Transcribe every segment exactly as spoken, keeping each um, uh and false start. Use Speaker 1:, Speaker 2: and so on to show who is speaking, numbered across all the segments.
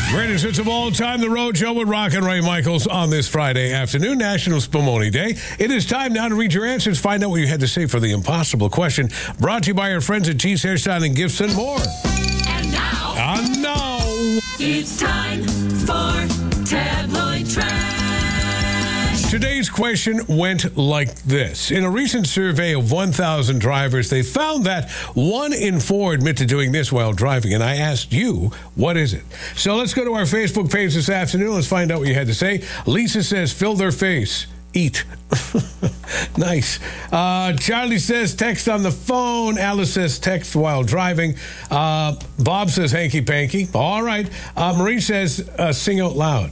Speaker 1: Greatest hits of all time, The Road Show with Rock and Ray Michaels on this Friday afternoon, National Spumoni Day. It is time now to read your answers, find out what you had to say for the impossible question. Brought to you by our friends at G's Hairstyling, Gifts and More.
Speaker 2: And now,
Speaker 1: And now,
Speaker 2: it's time for Tabloid Trash.
Speaker 1: today's question went like this. In a recent survey of one thousand drivers, they found that one in four admit to doing this while driving. And I asked you, what is it? So let's go to our Facebook page this afternoon. Let's find out what you had to say. Lisa says, fill their face. Eat. Nice. Uh, Charlie says, text on the phone. Alice says, text while driving. Uh, Bob says, hanky-panky. All right. Uh, Marie says, uh, sing out loud.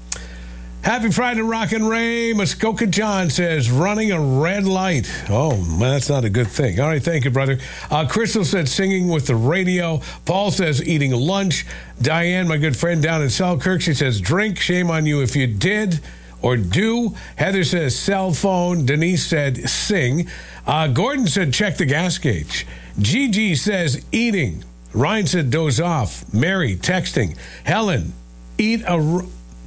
Speaker 1: Happy Friday, Rock and Ray. Muskoka John says, running a red light. Oh, man, that's not a good thing. All right, thank you, brother. Uh, Crystal said, singing with the radio. Paul says, eating lunch. Diane, my good friend down in Selkirk, she says, drink. Shame on you if you did or do. Heather says, cell phone. Denise said, sing. Uh, Gordon said, check the gas gauge. Gigi says, eating. Ryan said, doze off. Mary, texting. Helen, eat a...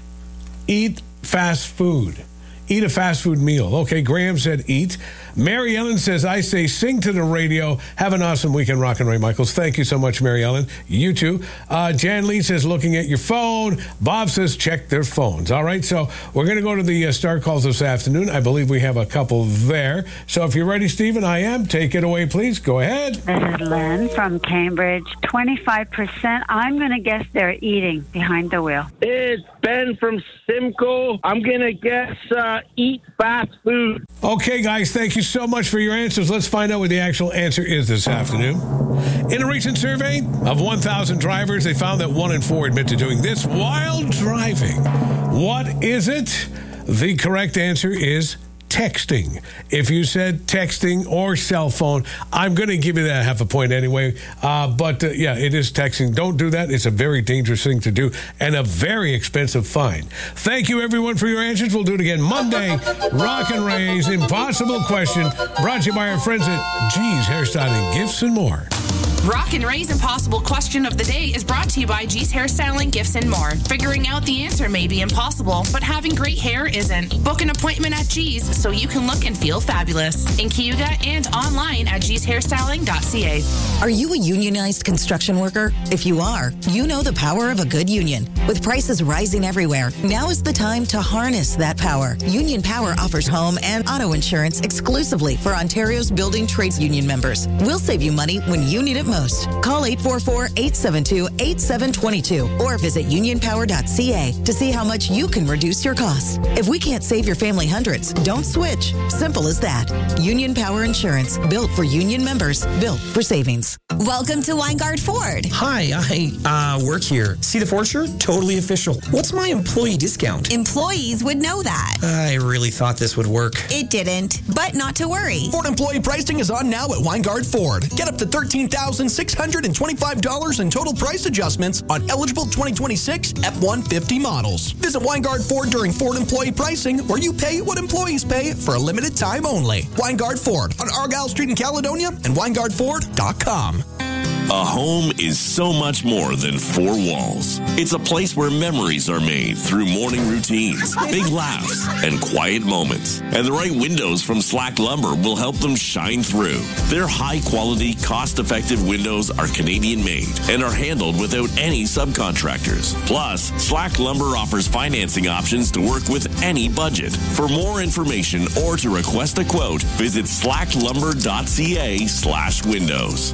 Speaker 1: Eat fast food. Eat a fast food meal. Okay, Graham said eat. Mary Ellen says, I say sing to the radio. Have an awesome weekend, Rock and Ray Michaels. Thank you so much, Mary Ellen. You too. Uh, Jan Lee says, looking at your phone. Bob says, check their phones. All right, so we're going to go to the uh, star calls this afternoon. I believe we have a couple there. So if you're ready, Stephen, I am. Take it away, please. Go ahead.
Speaker 3: This is Lynn from Cambridge. twenty-five percent. I'm going to guess they're eating behind the wheel.
Speaker 4: It's Ben from Simcoe. I'm going to guess uh, eat fast food.
Speaker 1: Okay, guys, thank you so much for your answers. Let's find out what the actual answer is this afternoon. In a recent survey of one thousand drivers, they found that one in four admit to doing this while driving. What is it? The correct answer is texting. If you said texting or cell phone, I'm going to give you that half a point anyway. Uh, but uh, yeah, it is texting. Don't do that. It's a very dangerous thing to do and a very expensive fine. Thank you, everyone, for your answers. We'll do it again Monday. Rock and Ray's Impossible Question, brought to you by our friends at G's Hairstyling, Gifts and More.
Speaker 5: Rock and Ray's Impossible Question of the Day is brought to you by G's Hairstyling, Gifts and More. Figuring out the answer may be impossible, but having great hair isn't. Book an appointment at G's so you can look and feel fabulous. In Cayuga and online at gees hairstyling dot c a.
Speaker 6: Are you a unionized construction worker? If you are, you know the power of a good union. With prices rising everywhere, now is the time to harness that power. Union Power offers home and auto insurance exclusively for Ontario's building trades union members. We'll save you money when you need it most. Call eight four four, eight seven two, eight seven two two or visit union power dot c a to see how much you can reduce your costs. If we can't save your family hundreds, don't switch. Simple as that. Union Power Insurance, built for union members, built for savings.
Speaker 7: Welcome to Weingard Ford.
Speaker 8: Hi, I uh, work here. See the Ford shirt? Totally official. What's my employee discount?
Speaker 7: Employees would know that.
Speaker 8: I really thought this would work.
Speaker 7: It didn't, but not to worry.
Speaker 9: Ford employee pricing is on now at Weingard Ford. Get up to thirteen thousand six hundred twenty-five dollars in total price adjustments on eligible twenty twenty-six F one fifty models. Visit Weingard Ford during Ford employee pricing, where you pay what employees pay for a limited time only. Weingard Ford on Argyle Street in Caledonia and weingard ford dot com.
Speaker 10: A home is so much more than four walls. It's a place where memories are made through morning routines, big laughs, and quiet moments. And the right windows from Slack Lumber will help them shine through. Their high-quality, cost-effective windows are Canadian-made and are handled without any subcontractors. Plus, Slack Lumber offers financing options to work with any budget. For more information or to request a quote, visit slack lumber dot c a slash windows.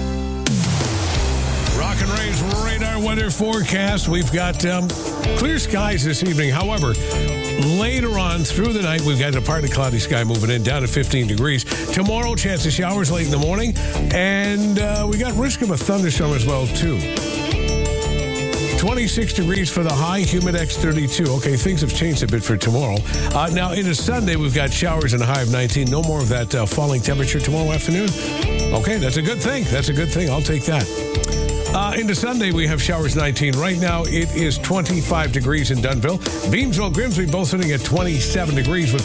Speaker 1: Rock and Ray's radar weather forecast. We've got um, clear skies this evening. However, later on through the night, we've got a partly cloudy sky moving in down to fifteen degrees. Tomorrow, chance of showers late in the morning. And uh, we got risk of a thunderstorm as well, too. twenty-six degrees for the high, Humidex thirty-two. Okay, things have changed a bit for tomorrow. Uh, now, into Sunday, we've got showers and a high of nineteen. No more of that uh, falling temperature tomorrow afternoon. Okay, that's a good thing. That's a good thing. I'll take that. Uh, into Sunday, we have showers nineteen. Right now, it is twenty-five degrees in Dunnville. Beamsville, Grimsby, both sitting at twenty-seven degrees with